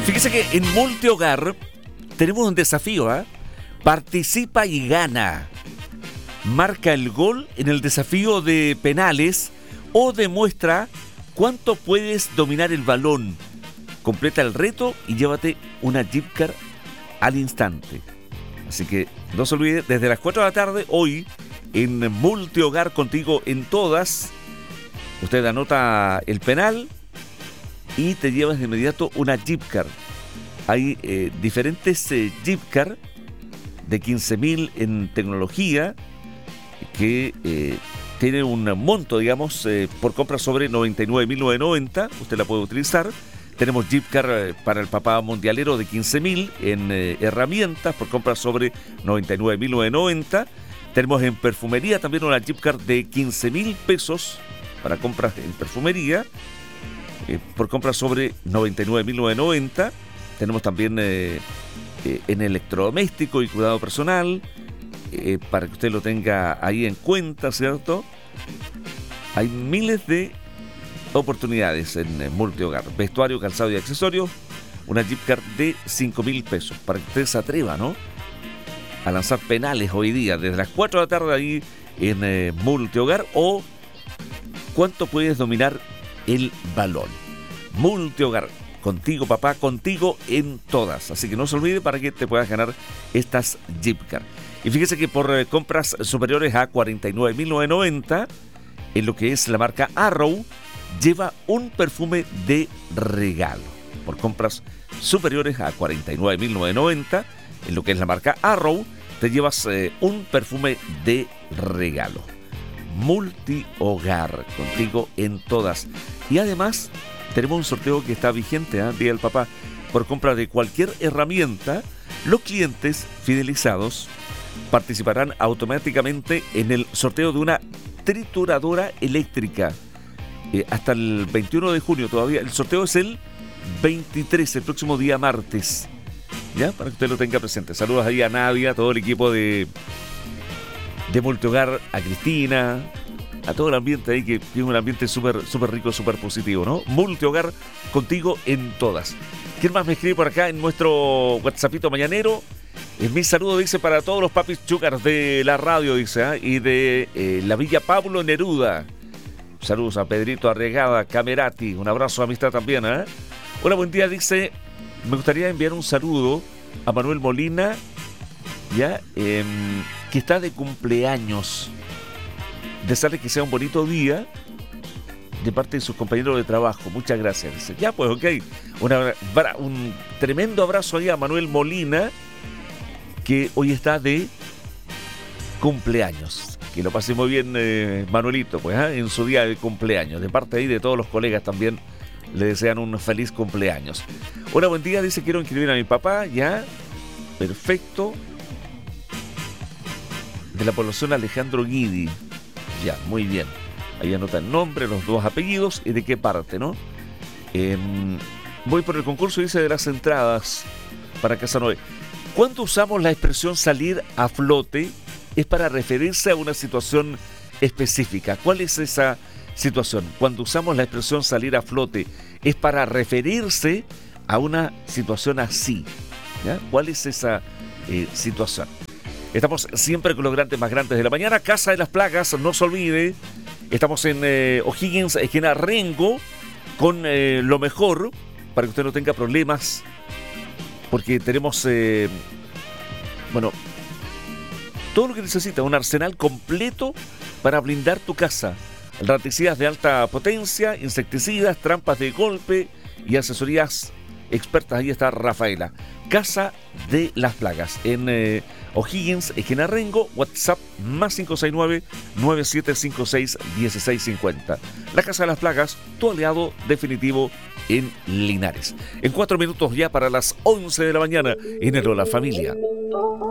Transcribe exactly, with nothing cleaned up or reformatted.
Fíjese que en Multihogar tenemos un desafío, ¿eh? Participa y gana. Marca el gol en el desafío de penales o demuestra cuánto puedes dominar el balón. Completa el reto y llévate una Jeep Car al instante. Así que no se olvide, desde las cuatro de la tarde, hoy, en Multihogar, contigo en todas, usted anota el penal y te llevas de inmediato una Jeep Car. Hay eh, diferentes eh, Jeep Car de quince mil en tecnología que eh, tiene un monto, digamos, eh, por compra sobre noventa y nueve mil novecientos noventa. Usted la puede utilizar. Tenemos Jeep Car eh, para el papá mundialero de quince mil en eh, herramientas por compra sobre noventa y nueve mil novecientos noventa. Tenemos en perfumería también una Jeep Car de quince mil pesos para compras en perfumería eh, por compra sobre noventa y nueve mil novecientos noventa. Tenemos también eh, eh, en electrodoméstico y cuidado personal, eh, para que usted lo tenga ahí en cuenta, ¿cierto? Hay miles de oportunidades en eh, Multihogar. Vestuario, calzado y accesorios. Una Jeep Car de cinco mil pesos, para que usted se atreva, ¿no?, a lanzar penales hoy día, desde las cuatro de la tarde ahí en eh, Multihogar, o cuánto puedes dominar el balón. Multihogar. Contigo, papá, contigo en todas. Así que no se olvide para que te puedas ganar estas Jeep Car. Y fíjese que por eh, compras superiores a cuarenta y nueve mil novecientos noventa, en lo que es la marca Arrow, lleva un perfume de regalo. Por compras superiores a cuarenta y nueve mil novecientos noventa, en lo que es la marca Arrow, te llevas eh, un perfume de regalo. Multihogar, contigo en todas. Y además tenemos un sorteo que está vigente, ¿eh? Día del Papá. Por compra de cualquier herramienta, los clientes fidelizados participarán automáticamente en el sorteo de una trituradora eléctrica. Eh, hasta el veintiuno de junio todavía. El sorteo es el veintitrés, el próximo día martes. ¿Ya? Para que usted lo tenga presente. Saludos ahí a Nadia, a todo el equipo de, de Multihogar, a Cristina, a todo el ambiente ahí, que tiene un ambiente súper súper rico, súper positivo, ¿no? Multihogar, contigo en todas. ¿Quién más me escribe por acá en nuestro WhatsAppito mañanero? Es mi saludo, dice, para todos los papis chúcaros de la radio, dice, ¿eh? Y de eh, la Villa Pablo Neruda. Saludos a Pedrito Arregada, Camerati, un abrazo de amistad también, ¿eh? Hola, buen día, dice, me gustaría enviar un saludo a Manuel Molina, ya, eh, que está de cumpleaños. Desearle que sea un bonito día de parte de sus compañeros de trabajo. Muchas gracias. Dice, ya pues, ok. Una, un tremendo abrazo ahí a Manuel Molina, que hoy está de cumpleaños. Que lo pase muy bien, eh, Manuelito, pues, ¿eh? En su día de cumpleaños. De parte ahí de todos los colegas también le desean un feliz cumpleaños. Hola, buen día. Dice, quiero inscribir a mi papá. Ya, perfecto. De la población Alejandro Guidi. Ya, muy bien. Ahí anota el nombre, los dos apellidos y de qué parte, ¿no? Eh, voy por el concurso, dice, de las entradas para Casa Noé. Cuando usamos la expresión salir a flote, es para referirse a una situación específica. ¿Cuál es esa situación? Cuando usamos la expresión salir a flote, es para referirse a una situación así, ¿ya? ¿Cuál es esa eh, situación? Estamos siempre con los grandes más grandes de la mañana. Casa de las Plagas, no se olvide. Estamos en eh, O'Higgins, esquina Rengo, con eh, lo mejor para que usted no tenga problemas. Porque tenemos, eh, bueno, todo lo que necesita, un arsenal completo para blindar tu casa. Raticidas de alta potencia, insecticidas, trampas de golpe y asesorías expertas. Ahí está Rafaela. Casa de las Plagas en eh, O'Higgins, esquina Rengo. WhatsApp más cinco seis nueve, nueve siete cinco seis, uno seis cinco cero. La Casa de las Plagas, tu aliado definitivo en Linares. En cuatro minutos ya para las once de la mañana en el Hola Familia.